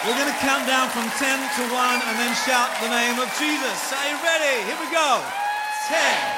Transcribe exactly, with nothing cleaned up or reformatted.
We're going to count down from ten to one and then shout the name of Jesus. Are you ready? Here we go. ten.